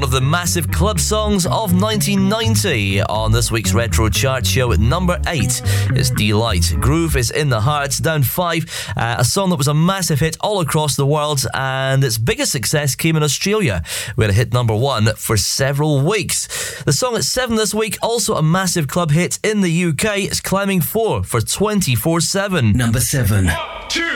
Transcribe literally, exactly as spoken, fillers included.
of the massive club songs of nineteen ninety. On this week's Retro Chart Show at number eight is Delight. Groove is in the Heart, down five. Uh, a song that was a massive hit all across the world, and its biggest success came in Australia, where it hit number one for several weeks. The song at seven this week, also a massive club hit in the U K, is climbing four for twenty-four seven. Number seven. One, two.